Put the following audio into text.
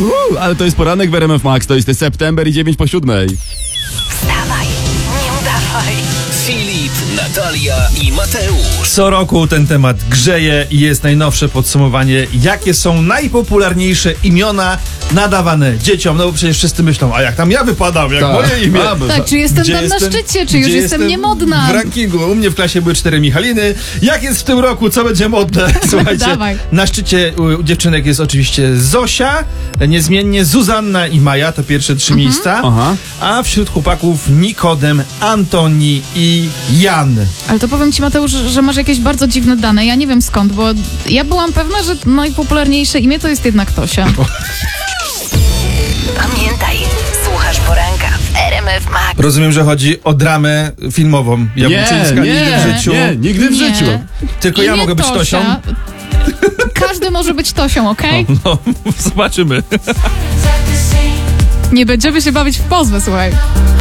Ale to jest poranek w RMF Max, to jest september i 9:07. Wstawaj, nie udawaj. Filip, Natalia i Mateusz. Co roku ten temat grzeje i jest najnowsze podsumowanie, jakie są najpopularniejsze imiona nadawane dzieciom. No bo przecież wszyscy myślą, a jak tam ja wypadam, jak moje imię. Tak, czy jestem tam na szczycie, czy już jestem niemodna? W rankingu. U mnie w klasie były 4 Michaliny. Jak jest w tym roku, co będzie modne? Słuchajcie, Dawaj. na szczycie u dziewczynek jest oczywiście Zosia, niezmiennie Zuzanna i Maja, to pierwsze 3 miejsca. Aha. A wśród chłopaków Nikodem, Antoni i Jan. Ale to powiem ci, Mateusz, że masz jakieś bardzo dziwne dane. Ja nie wiem skąd, bo ja byłam pewna, że najpopularniejsze imię to jest jednak Tosia. Pamiętaj, słuchasz poranka w RMF Max. Rozumiem, że chodzi o dramę filmową. Jabłczyńska nigdy w życiu. Nigdy w życiu. Tylko ja Imię mogę być Tosią. Każdy może być Tosią, okej? No, zobaczymy. Nie będziemy się bawić w pozwę, słuchaj.